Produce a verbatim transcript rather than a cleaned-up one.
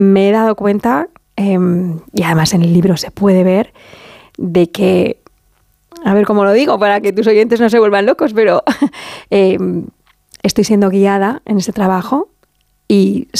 me he dado cuenta, eh, y además en el libro se puede ver, de que, a ver cómo lo digo para que tus oyentes no se vuelvan locos, pero eh, estoy siendo guiada en este trabajo y